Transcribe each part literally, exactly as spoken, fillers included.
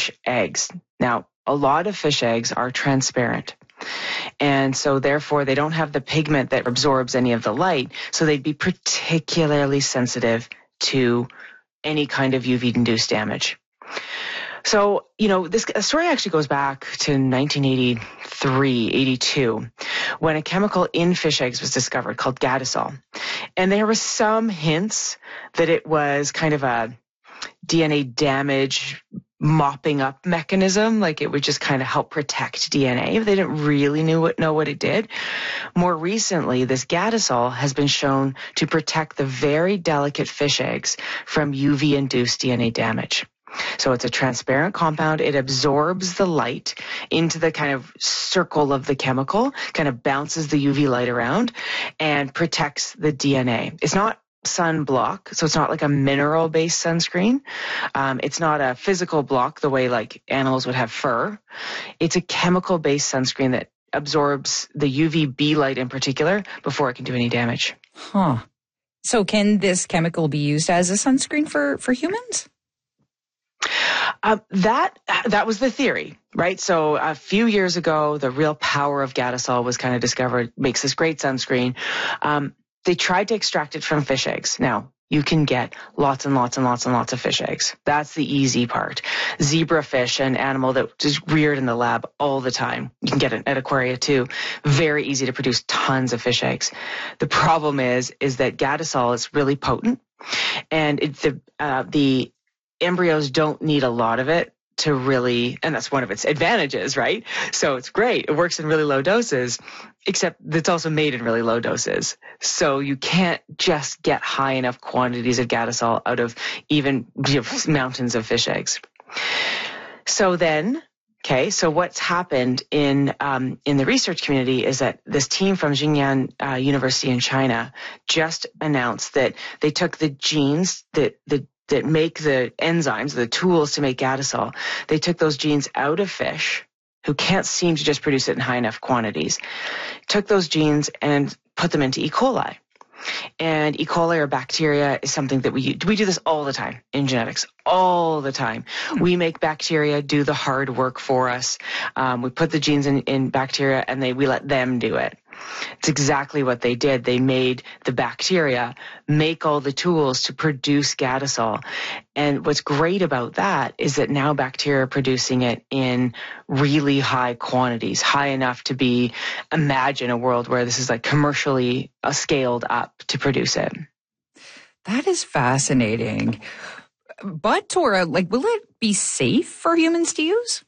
fish eggs. Now, a lot of fish eggs are transparent. And so therefore they don't have the pigment that absorbs any of the light. So they'd be particularly sensitive to any kind of U V-induced damage. So, you know, this story actually goes back to nineteen eighty-three, eighty-two, when a chemical in fish eggs was discovered called Gadisol. And there were some hints that it was kind of a D N A damage mopping up mechanism, like it would just kind of help protect D N A. They didn't really knew what, know what it did. More recently, this Gadisol has been shown to protect the very delicate fish eggs from U V-induced D N A damage. So it's a transparent compound. It absorbs the light into the kind of circle of the chemical, kind of bounces the U V light around and protects the D N A. It's not sunblock, so it's not like a mineral-based sunscreen. Um, it's not a physical block the way like animals would have fur. It's a chemical-based sunscreen that absorbs the U V B light in particular before it can do any damage. Huh. So can this chemical be used as a sunscreen for, for humans? Uh, that that was the theory, right? So a few years ago, the real power of Gadisol was kind of discovered, makes this great sunscreen. Um, they tried to extract it from fish eggs. Now, you can get lots and lots and lots and lots of fish eggs. That's the easy part. Zebrafish, an animal that is reared in the lab all the time. You can get it at Aquaria too. Very easy to produce tons of fish eggs. The problem is, is that Gadisol is really potent, and it, the uh, the embryos don't need a lot of it to really, and that's one of its advantages, right? So it's great. It works in really low doses, except it's also made in really low doses. So you can't just get high enough quantities of Gadisol out of even, you know, mountains of fish eggs. So then, okay, so what's happened in um, in the research community is that this team from Xinjiang uh, University in China just announced that they took the genes that the that make the enzymes, the tools to make Gadisol, they took those genes out of fish who can't seem to just produce it in high enough quantities, took those genes and put them into E. coli. And E. coli or bacteria is something that we use. We do this all the time in genetics, all the time. Hmm. We make bacteria do the hard work for us. Um, we put the genes in, in bacteria and they we let them do it. It's exactly what they did. They made the bacteria make all the tools to produce Gadisol. And what's great about that is that now bacteria are producing it in really high quantities, high enough to be, imagine a world where this is like commercially uh, scaled up to produce it. That is fascinating. But Tora, like, will it be safe for humans to use?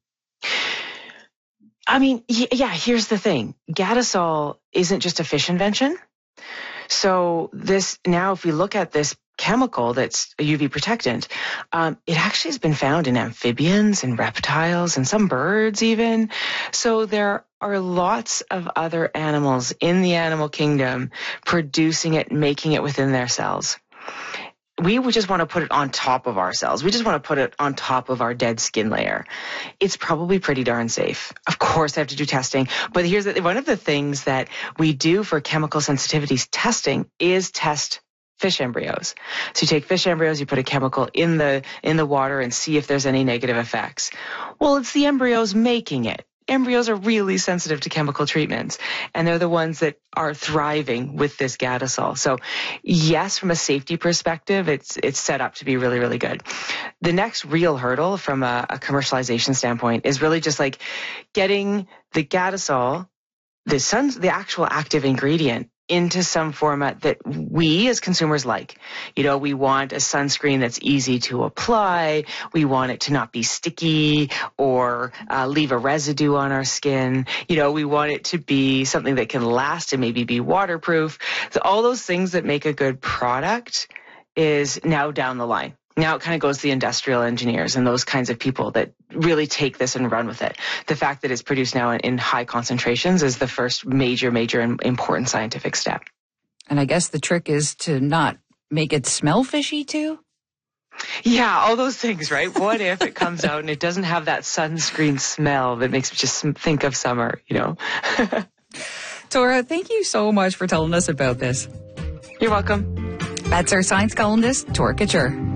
I mean, yeah, here's the thing. Gadisol isn't just a fish invention. So this, now if we look at this chemical that's a U V protectant, um, it actually has been found in amphibians and reptiles and some birds even. So there are lots of other animals in the animal kingdom producing it, making it within their cells. We would just want to put it on top of our cells. We just want to put it on top of our dead skin layer. It's probably pretty darn safe. Of course, I have to do testing. But here's the, one of the things that we do for chemical sensitivities testing is test fish embryos. So you take fish embryos, you put a chemical in the in the water and see if there's any negative effects. Well, it's the embryos making it. Embryos are really sensitive to chemical treatments, and they're the ones that are thriving with this Gadisol. So yes, from a safety perspective, it's it's set up to be really, really good. The next real hurdle from a, a commercialization standpoint is really just like getting the Gadisol, the sun, the actual active ingredient, into some format that we as consumers like. You know, we want a sunscreen that's easy to apply. We want it to not be sticky or uh, leave a residue on our skin. You know, we want it to be something that can last and maybe be waterproof. So all those things that make a good product is now down the line. Now it kind of goes to the industrial engineers and those kinds of people that really take this and run with it. The fact that it's produced now in, in high concentrations is the first major, major and important scientific step. And I guess the trick is to not make it smell fishy too? Yeah, all those things, right? What if it comes out and it doesn't have that sunscreen smell that makes me just think of summer, you know? Tora, thank you so much for telling us about this. You're welcome. That's our science columnist, Tora Couture.